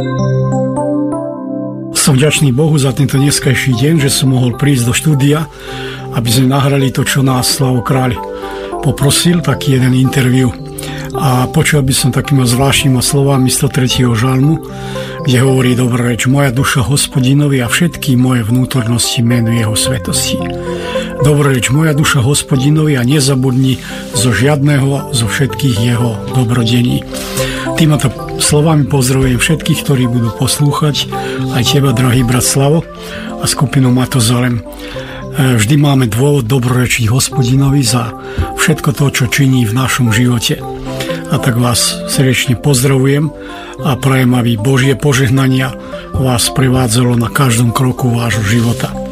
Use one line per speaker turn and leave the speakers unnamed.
Som vďačný Bohu za tento dneskajší deň, že som mohol prísť do štúdia, aby sme nahrali to, čo nás Slavo Kráľ poprosil, taký jeden interview. A počul by som takými zvláštnymi slovami 103. žalmu, kde hovorí dobrá reč: moja duša Hospodinovi a všetky moje vnútornosti menuje jeho svetosti. Dobrá reč moja duša Hospodinovi a nezabudni zo žiadneho, zo všetkých jeho dobrodení. Týmto slovami pozdravujem všetkých, ktorí budú poslúchať, aj teba, drahý brat Slavo, a skupinu Matozalem. Vždy máme dôvod dobrorečiť Hospodinovi za všetko to, čo činí v našom živote. A tak vás srdečne pozdravujem a prajem, aby Božie požehnania vás prevádzalo na každom kroku vášho života.